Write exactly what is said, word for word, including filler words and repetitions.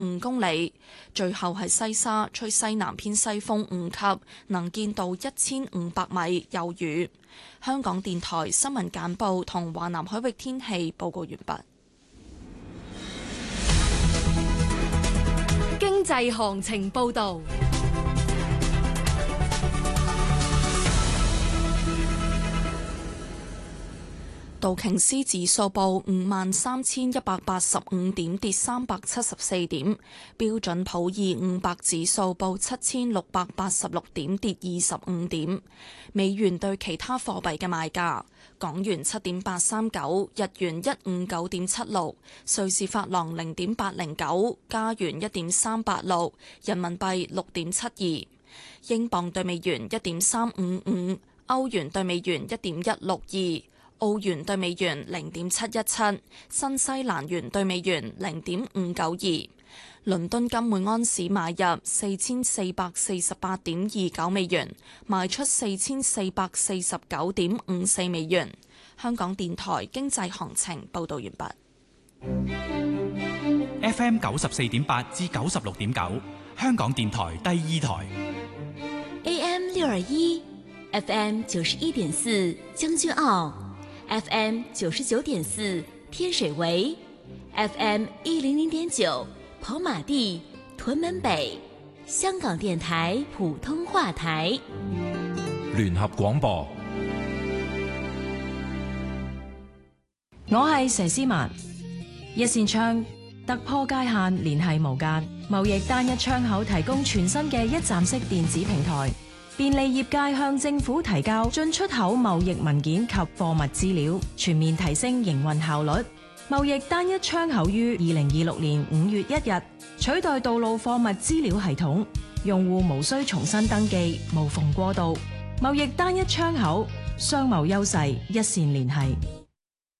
五公里。最後係西沙，吹西南偏西風五級，能見度一千五百米，有雨。香港電台新聞簡報同華南海域天氣報告完畢。 經濟行情報導。 道瓊斯指數報五萬三千一百八十五點，跌三百七十四點。標準普爾五百指數報七千六百八十六點，跌二十五點。美元對其他貨幣嘅賣價：港元七點八三九，日元一五九點七六，瑞士法郎零點八零九，加元一點三八六，人民幣六點七二，英鎊對美元一點三五五，歐元對美元一點一六二。澳元對美元零點七一七，新西蘭元對美元零點五九二。倫敦金每安士買入四千四百四十八點二九美元，賣出四千四百四十九點五四美元。香港電台經濟行情報道完畢。 F M 九十四點八至九十六點九，香港電台第二台。 A M 六二一，F M 九十一點四，將軍澳。F M 九十九點四天水圍 ，F M 一零零點九跑馬地、屯門北，香港電台普通話台。 聯合廣播。 我係佘詩曼，一線窗突破界限，聯繫無間，貿易單一窗口提供全新嘅一站式電子平台。便利業界向政府提交進出口貿易文件及貨物資料，全面提升營運效率。貿易單一窗口於二零二六年五月一日取代道路貨物資料系統，用戶無需重新登記，無縫過渡。貿易單一窗口，商貿優勢一線聯繫。